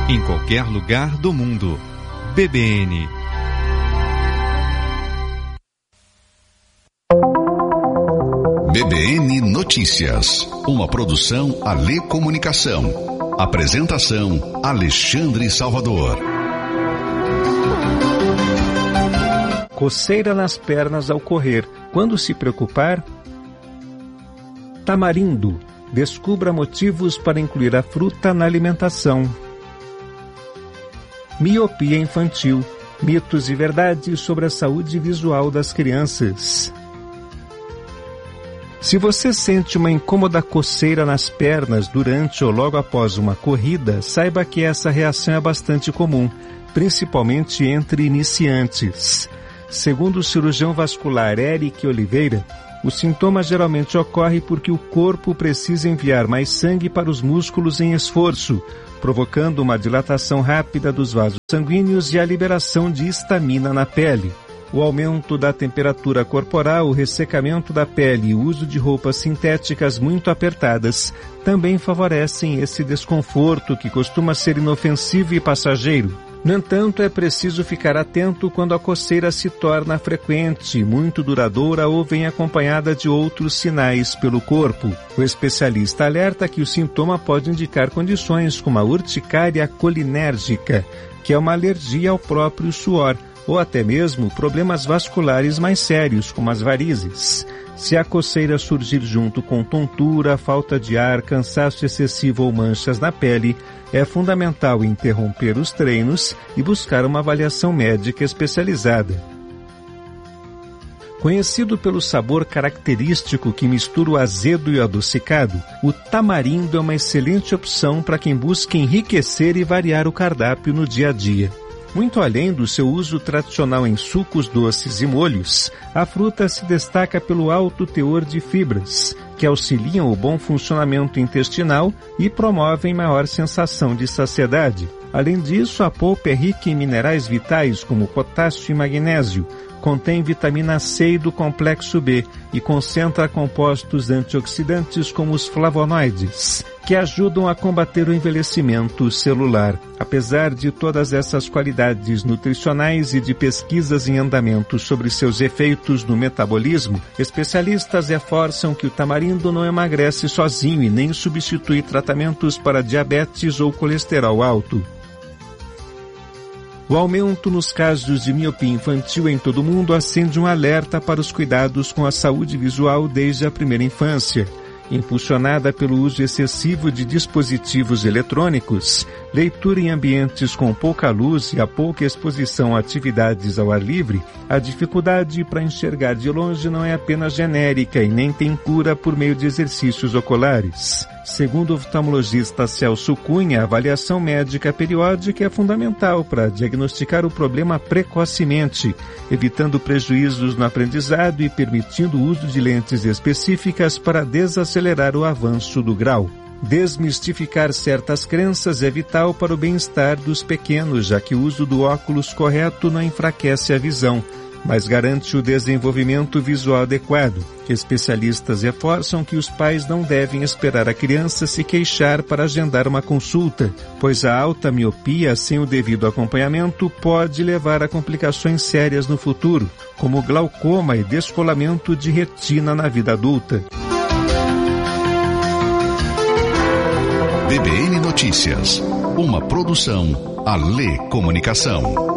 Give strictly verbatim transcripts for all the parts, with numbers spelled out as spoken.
em qualquer lugar do mundo. B B N. B B N Notícias, uma produção Alê Comunicação. Apresentação Alexandre Salvador. Coceira nas pernas ao correr. Quando se preocupar? Tamarindo. Descubra motivos para incluir a fruta na alimentação. Miopia infantil. Mitos e verdades sobre a saúde visual das crianças. Se você sente uma incômoda coceira nas pernas durante ou logo após uma corrida, saiba que essa reação é bastante comum, principalmente entre iniciantes. Segundo o cirurgião vascular Eric Oliveira, o sintoma geralmente ocorre porque o corpo precisa enviar mais sangue para os músculos em esforço, provocando uma dilatação rápida dos vasos sanguíneos e a liberação de histamina na pele. O aumento da temperatura corporal, o ressecamento da pele e o uso de roupas sintéticas muito apertadas também favorecem esse desconforto que costuma ser inofensivo e passageiro. No entanto, é preciso ficar atento quando a coceira se torna frequente, muito duradoura ou vem acompanhada de outros sinais pelo corpo. O especialista alerta que o sintoma pode indicar condições como a urticária colinérgica, que é uma alergia ao próprio suor, ou até mesmo problemas vasculares mais sérios, como as varizes. Se a coceira surgir junto com tontura, falta de ar, cansaço excessivo ou manchas na pele, é fundamental interromper os treinos e buscar uma avaliação médica especializada. Conhecido pelo sabor característico que mistura o azedo e o adocicado, o tamarindo é uma excelente opção para quem busca enriquecer e variar o cardápio no dia a dia. Muito além do seu uso tradicional em sucos doces e molhos, a fruta se destaca pelo alto teor de fibras, que auxiliam o bom funcionamento intestinal e promovem maior sensação de saciedade. Além disso, a polpa é rica em minerais vitais como potássio e magnésio, contém vitamina C do complexo B e concentra compostos antioxidantes como os flavonoides, que ajudam a combater o envelhecimento celular. Apesar de todas essas qualidades nutricionais e de pesquisas em andamento sobre seus efeitos no metabolismo, especialistas reforçam que o tamarindo não emagrece sozinho e nem substitui tratamentos para diabetes ou colesterol alto. O aumento nos casos de miopia infantil em todo o mundo acende um alerta para os cuidados com a saúde visual desde a primeira infância. Impulsionada pelo uso excessivo de dispositivos eletrônicos, leitura em ambientes com pouca luz e a pouca exposição a atividades ao ar livre, a dificuldade para enxergar de longe não é apenas genérica e nem tem cura por meio de exercícios oculares. Segundo o oftalmologista Celso Cunha, a avaliação médica periódica é fundamental para diagnosticar o problema precocemente, evitando prejuízos no aprendizado e permitindo o uso de lentes específicas para desacelerar o avanço do grau. Desmistificar certas crenças é vital para o bem-estar dos pequenos, já que o uso do óculos correto não enfraquece a visão, mas garante o desenvolvimento visual adequado. Especialistas reforçam que os pais não devem esperar a criança se queixar para agendar uma consulta, pois a alta miopia sem o devido acompanhamento pode levar a complicações sérias no futuro, como glaucoma e descolamento de retina na vida adulta. B B N Notícias, uma produção Alê Comunicação.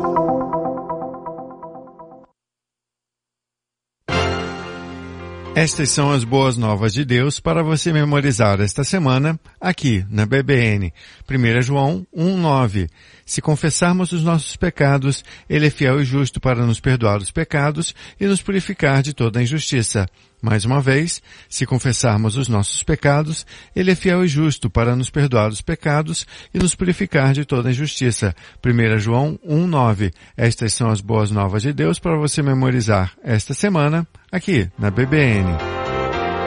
Estas são as boas novas de Deus para você memorizar esta semana aqui na B B N. primeiro João um, nove. Se confessarmos os nossos pecados, Ele é fiel e justo para nos perdoar os pecados e nos purificar de toda a injustiça. Mais uma vez, se confessarmos os nossos pecados, Ele é fiel e justo para nos perdoar os pecados e nos purificar de toda a injustiça. primeiro João um, nove. Estas são as boas novas de Deus para você memorizar esta semana aqui na B B N.